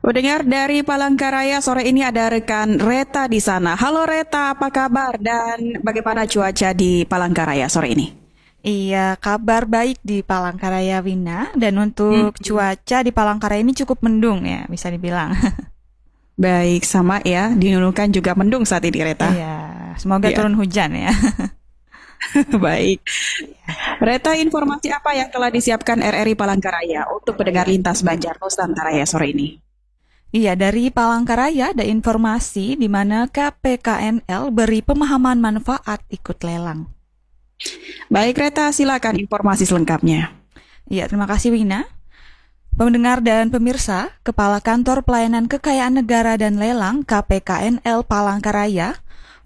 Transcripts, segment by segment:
Mendengar dari Palangkaraya sore ini ada rekan Reta di sana. Halo Reta, apa kabar dan bagaimana cuaca di Palangkaraya sore ini? Iya, kabar baik di Palangkaraya Wina. Dan untuk cuaca di Palangkaraya ini cukup mendung ya, bisa dibilang. Baik, sama ya. Di Nunukan juga mendung saat ini Reta. Iya, semoga Iya, turun hujan ya. baik. Reta, informasi apa yang telah disiapkan RRI Palangkaraya untuk pendengar lintas Banjar Nusantara ya sore ini? Iya, dari Palangkaraya ada informasi di mana KPKNL beri pemahaman manfaat ikut lelang. Baik Reta, silakan informasi selengkapnya. Iya, terima kasih Wina. Pendengar dan pemirsa, Kepala Kantor Pelayanan Kekayaan Negara dan Lelang KPKNL Palangkaraya,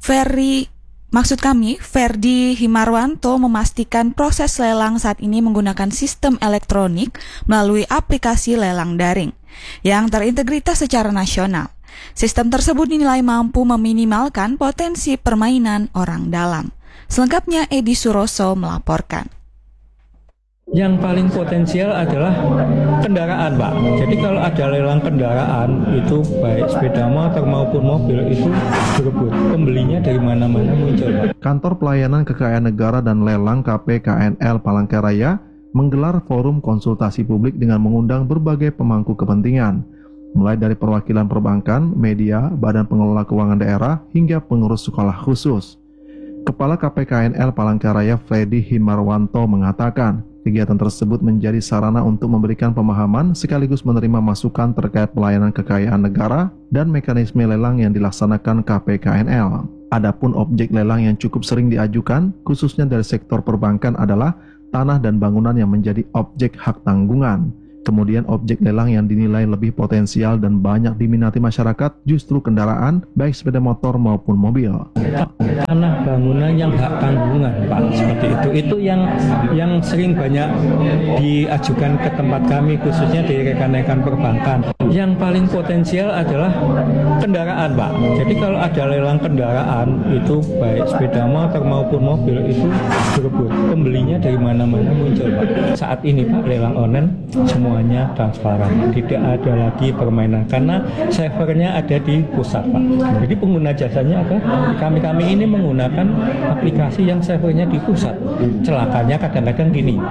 Ferdi Himarwanto memastikan proses lelang saat ini menggunakan sistem elektronik melalui aplikasi lelang daring yang terintegritas secara nasional. Sistem tersebut dinilai mampu meminimalkan potensi permainan orang dalam. Selengkapnya Edi Suroso melaporkan. Yang paling potensial adalah kendaraan, Pak. Jadi kalau ada lelang kendaraan, itu baik sepeda motor maupun mobil itu berebut. Pembelinya dari mana-mana muncul, Pak. Kantor Pelayanan Kekayaan Negara dan Lelang KPKNL Palangkaraya menggelar forum konsultasi publik dengan mengundang berbagai pemangku kepentingan, mulai dari perwakilan perbankan, media, badan pengelola keuangan daerah, hingga pengurus sekolah khusus. Kepala KPKNL Palangkaraya Ferdi Himarwanto mengatakan, kegiatan tersebut menjadi sarana untuk memberikan pemahaman sekaligus menerima masukan terkait pelayanan kekayaan negara dan mekanisme lelang yang dilaksanakan KPKNL. Adapun objek lelang yang cukup sering diajukan, khususnya dari sektor perbankan adalah tanah dan bangunan yang menjadi objek hak tanggungan. Kemudian objek lelang yang dinilai lebih potensial dan banyak diminati masyarakat justru kendaraan, baik sepeda motor maupun mobil. Tanah bangunan yang hak tanggungan, Pak, seperti itu. Itu yang sering banyak diajukan ke tempat kami, khususnya di rekan-rekan perbankan. Yang paling potensial adalah kendaraan, Pak. Jadi kalau ada lelang kendaraan, itu baik sepeda motor maupun mobil itu berebut. Pembelinya dari mana-mana muncul, Pak. Saat ini, Pak, lelang online semuanya transparan, tidak ada lagi permainan karena servernya ada di pusat, Pak. Jadi pengguna jasanya kami ini menggunakan aplikasi yang servernya di pusat. Celakanya kadang-kadang gini,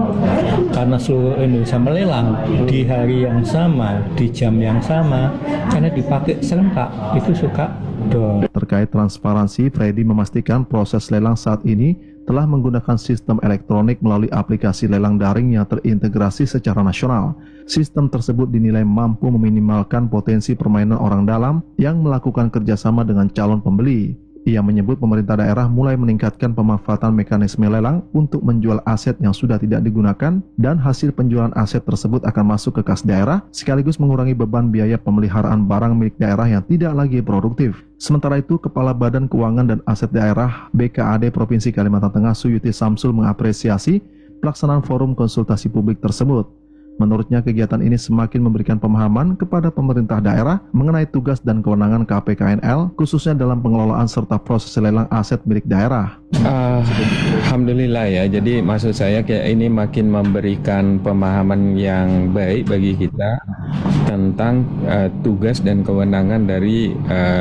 karena seluruh Indonesia melelang di hari yang sama, di jam yang sama, karena dipakai serentak, itu suka down. Terkait transparansi, Freddy memastikan proses lelang saat ini telah menggunakan sistem elektronik melalui aplikasi lelang daring yang terintegrasi secara nasional. Sistem tersebut dinilai mampu meminimalkan potensi permainan orang dalam yang melakukan kerjasama dengan calon pembeli. Ia menyebut pemerintah daerah mulai meningkatkan pemanfaatan mekanisme lelang untuk menjual aset yang sudah tidak digunakan dan hasil penjualan aset tersebut akan masuk ke kas daerah sekaligus mengurangi beban biaya pemeliharaan barang milik daerah yang tidak lagi produktif. Sementara itu, Kepala Badan Keuangan dan Aset Daerah BKAD Provinsi Kalimantan Tengah Suyuti Samsul mengapresiasi pelaksanaan forum konsultasi publik tersebut. Menurutnya, kegiatan ini semakin memberikan pemahaman kepada pemerintah daerah mengenai tugas dan kewenangan KPKNL, khususnya dalam pengelolaan serta proses lelang aset milik daerah. Alhamdulillah ya, jadi maksud saya kayak ini makin memberikan pemahaman yang baik bagi kita tentang tugas dan kewenangan dari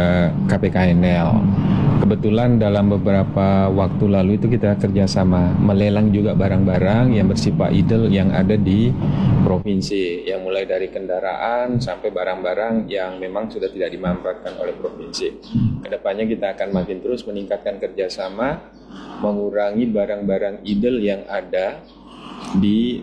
KPKNL. Kebetulan dalam beberapa waktu lalu itu kita kerjasama melelang juga barang-barang yang bersifat idle yang ada di provinsi, yang mulai dari kendaraan sampai barang-barang yang memang sudah tidak dimanfaatkan oleh provinsi. Kedepannya kita akan makin terus meningkatkan kerjasama, mengurangi barang-barang idle yang ada di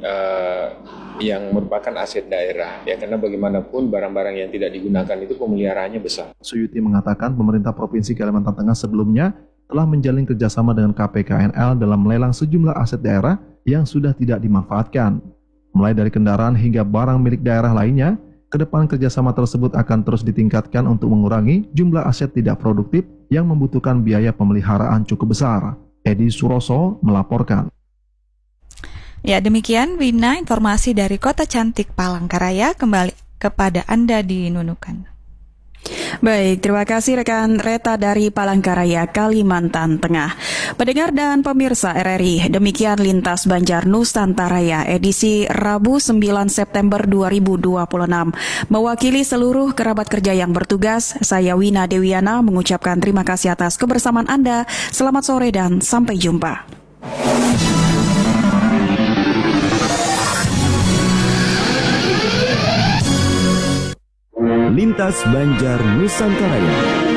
yang merupakan aset daerah ya, karena bagaimanapun barang-barang yang tidak digunakan itu pemeliharaannya besar. Suyuti mengatakan pemerintah Provinsi Kalimantan Tengah sebelumnya telah menjalin kerjasama dengan KPKNL dalam melelang sejumlah aset daerah yang sudah tidak dimanfaatkan. Mulai dari kendaraan hingga barang milik daerah lainnya, ke depan kerjasama tersebut akan terus ditingkatkan untuk mengurangi jumlah aset tidak produktif yang membutuhkan biaya pemeliharaan cukup besar. Edi Suroso melaporkan. Ya, demikian Wina informasi dari Kota Cantik Palangkaraya, kembali kepada Anda di Nunukan. Baik, terima kasih rekan Reta dari Palangkaraya, Kalimantan Tengah. Pendengar dan pemirsa RRI, demikian Lintas Banjar Nusantaraya edisi Rabu 9 September 2026. Mewakili seluruh kerabat kerja yang bertugas, saya Wina Dewiana mengucapkan terima kasih atas kebersamaan Anda. Selamat sore dan sampai jumpa. Lintas Banjar Nusantaraya.